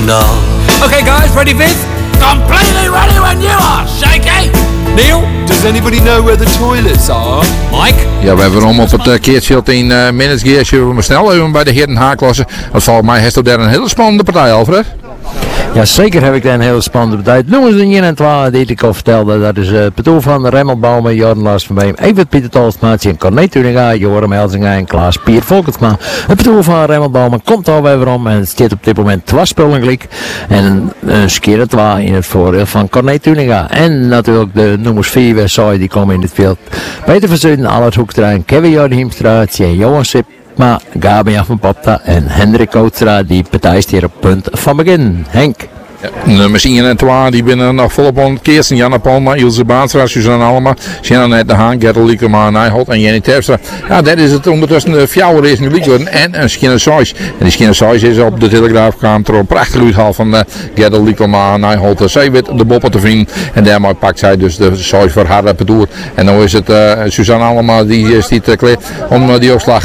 know. Okay guys, ready Viv? Completely ready when you are, Shaky! Neil, does anybody know where the toilets are? Mike? Ja, we hebben hem op het keertveld in Minnesgeer. We snel even bij de heren H-klasse. Want volgens mij heeft hij daar een hele spannende partij, Alfred. Ja, zeker heb ik daar een hele spannende partij. Noemen ze 1 en 2 die ik al vertelde. Dat is Petoel van Remmelbouwman, Jordan Lars van Beem, Evert Pieter Tolsmaatje en Corné Tuninga, Joram Elzinga en Klaas Pier Volkensma. Het Petoel van Remmelbouwman komt alweer om en het staat op dit moment 2 spullen gelijk. En een skere 2 in het voordeel van Corné Tuninga. En natuurlijk de nummers 4 wedstrijden die komen in het veld. Peter van Zuiden, Allard Hoekstra, Kevin Jordan Hiemstra, Johan Sip. Maar Gabriel van Popta en Hendrik Oudstra die partijst hier op punt van begin. Henk. Ja, nummers 1 en 2 die binnen nog volop aan het keersen. Janne Palma, Ilse Baanstra, Suzanne Allema, Shannon Net de Haan, Gertel Liekema, Nijholt en Jenny Terpstra. Ja, dat is het ondertussen de fjouwer is nu Liekeren en een Skinner Sois. En die Skinner Sois is op de Telegraaf kwam er een prachtig uithaal van Gertel Liekema, Nijholt. Zij weet de boppen te vinden en daarmee pakt zij dus de Sois voor haar bedoeld. En nu is het Suzanne Allema die stiet klaar om die opslag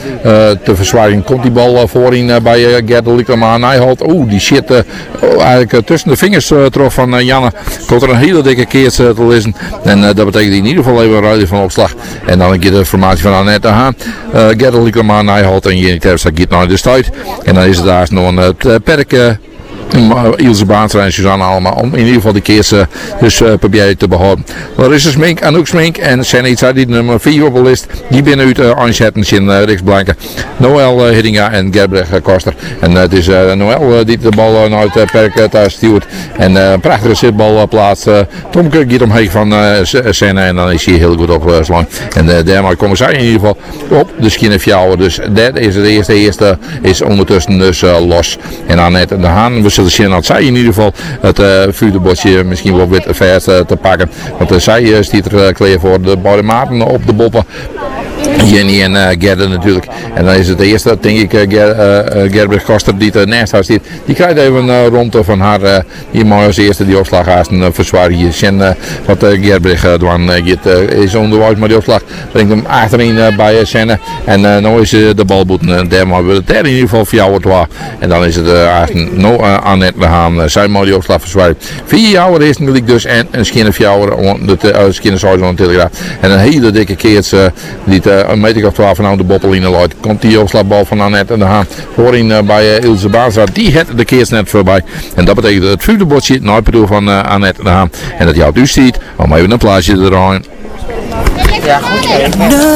te verzwaren. Komt die bal voorin bij Gertel Liekema, Nijholt. Oeh, die shit eigenlijk tussen de vingers trof van Janne. Komt er een hele dikke keer te lezen. En dat betekent in ieder geval even een ruil van opslag. En dan een keer de formatie van Annette Haan. Gertel Liekema, Nijholt en Jenny Terpstra gaat naar de stuit. En dan is het daar nog een perk. Ilse Baanstra en Suzanne allemaal om in ieder geval die keers dus proberen te behouden. Larissa Smink, Anouk Smink en Senitza die nummer 4 op de list. Die binnen uit Anschetten in Riks Blanke. Noël Hiddinga en Gerbrecht Koster. En het is Noël die de bal naar het perk thuis stuurt. En prachtige zitbal plaatst. Tomke gaat omheen van Senna en dan is hij heel goed opgeslaan. En daarmee komen zij in ieder geval op de Skinnerfjouwer. Dus dat is het eerste is ondertussen dus los. En dan net de Haan. We zullen zien dat zij in ieder geval het vuurbordje misschien wel weer ver te pakken. Want zij stiet er klaar voor de beide maten op de boppen. Jenny en Gerda natuurlijk. En dan is het de eerste, denk ik, Gerbrecht Koster die ernaast haar zit. Die krijgt even een rondte van haar. Die mooi als eerste die opslag haast een verzwaring. En wat Gerbrecht doen is onderwijs, maar die opslag brengt hem achterin bij Senne. En nu is de balboeten. Daarmee wil het in ieder geval voor jou het. En dan is het Annette de Haan. Zij moet die opslag verzwaring. 4 jouwer is natuurlijk dus en een Skinnerfjouwer. De Skinnersois aan de Telegraaf. En een hele dikke keert die een meter of 12 van de boppel in de luid. Komt die opslagbal van Annette en de Haan voorin bij Ilse Baanstra. Die het de keers net voorbij. En dat betekent het vuurbordje naar het bedoel van Annette en de Haan. En dat jou dus ziet om even een plaatje eraan. Ja, goed.